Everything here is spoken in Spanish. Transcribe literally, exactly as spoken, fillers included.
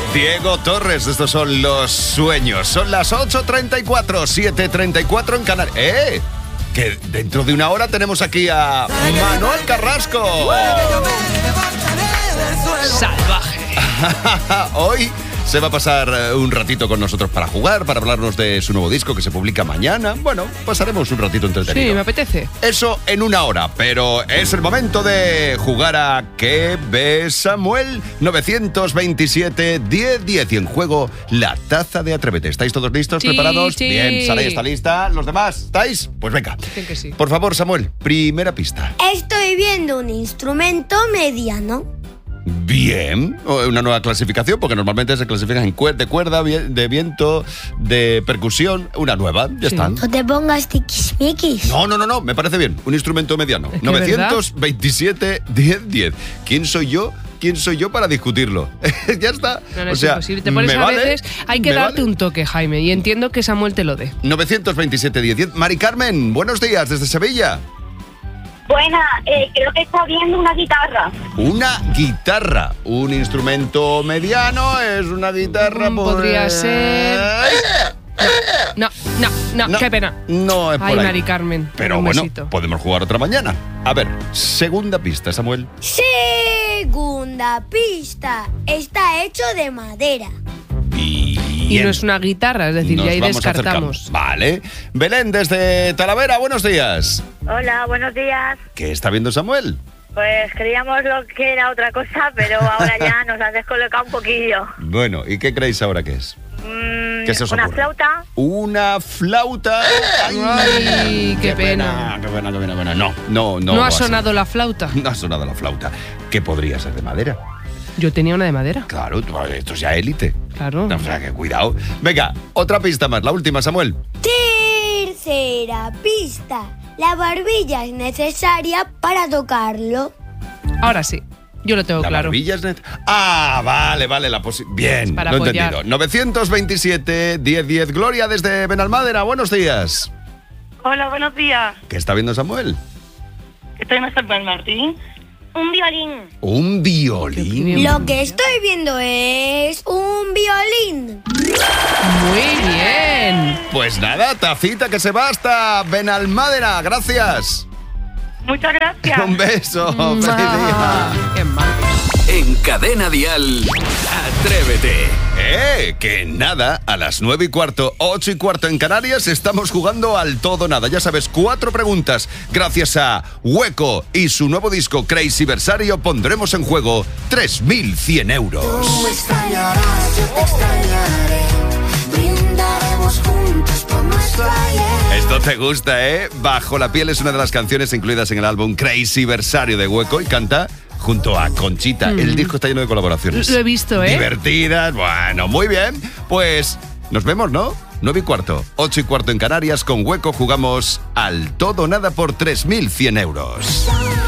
Diego Torres, estos son los sueños. Son las ocho treinta y cuatro, siete treinta y cuatro en Canarias. ¡Eh! Que dentro de una hora tenemos aquí a Manuel Carrasco. Salvaje. Hoy se va a pasar un ratito con nosotros para jugar, para hablarnos de su nuevo disco que se publica mañana. Bueno, pasaremos un ratito entretenido. Sí, me apetece. Eso en una hora, pero es el momento de jugar a ¿Qué ves, Samuel? nueve veintisiete, diez diez y en juego la taza de Atrévete. ¿Estáis todos listos, Sí, preparados? sí. Bien, Sara está lista. ¿Los demás estáis? Pues venga. Dicen que sí. Por favor, Samuel, primera pista. Estoy viendo un instrumento mediano. Bien, una nueva clasificación, porque normalmente se clasifican en cuer- de cuerda, vi- de viento, de percusión. Una nueva, ya Sí. están. No te pongas tiquismiquis. No, no, no, no, me parece bien. Un instrumento mediano. Es que nueve veintisiete, diez diez. ¿Quién soy yo? ¿Quién soy yo para discutirlo? Ya está. No, no o es sea, imposible. Te pones ¿me a vale? veces, hay que ¿Me darte vale? un toque, Jaime, y entiendo que Samuel te lo dé. nueve veintisiete, diez diez. Mari Carmen, buenos días desde Sevilla. Buena, eh, creo que está viendo una guitarra. Una guitarra, un instrumento mediano, es una guitarra. Mm, pues- podría ser- No, no, no, No, qué pena. No es por Ay, ahí. Mari Carmen. Pero un bueno, besito. podemos jugar otra mañana. A ver, segunda pista, Samuel. Segunda pista. Está hecho de madera. Bien. Y no es una guitarra, es decir, Nos ya ahí vamos descartamos. acercando. Vale. Belén, desde Talavera, buenos días. Hola, buenos días. ¿Qué está viendo Samuel? Pues creíamos lo que era otra cosa, pero ahora ya nos has descolocado un poquillo. Bueno, ¿y qué creéis ahora que es? Mm, ¿Qué se os una ocurre? flauta. Una flauta. Ay, qué pena. Qué pena, qué pena, qué pena. No, no, no. No, va ha a ser. sonado la flauta. No ha sonado la flauta. ¿Qué podría ser de madera? Yo tenía una de madera, Claro, esto es ya élite. claro. O sea, que cuidado. Venga, otra pista más, la última, Samuel. Tercera pista. La barbilla es necesaria para tocarlo. Ahora sí, yo lo tengo La claro. barbilla es net- Ah, vale, vale, la posi- Bien, Para lo he apoyar. entendido. nueve veintisiete, diez diez. Gloria desde Benalmádena, buenos días. Hola, buenos días. ¿Qué está viendo Samuel? Estoy en San Martín. Un violín. Un violín. Bien. Lo que estoy viendo es un violín. Muy bien. Pues nada, tacita que se va hasta Benalmádena, gracias. Muchas gracias. Un beso, feliz día. Ah, qué mal. En Cadena Dial, Atrévete. Eh, que nada, a las nueve y cuarto, ocho y cuarto en Canarias estamos jugando al todo nada. Ya sabes, cuatro preguntas. Gracias a Hueco y su nuevo disco Crazy Versario pondremos en juego tres mil cien euros. Tú me extrañarás, yo te extrañaré. Brindaremos juntos por nuestro ayer. Esto te gusta, ¿eh? Bajo la piel es una de las canciones incluidas en el álbum Crazy Versario de Hueco y canta junto a Conchita. El disco está lleno de colaboraciones. Lo he visto, ¿eh? Divertidas, bueno, muy bien. Pues nos vemos, ¿no? nueve y cuarto, ocho y cuarto en Canarias. Con Hueco jugamos al todo nada por tres mil cien euros.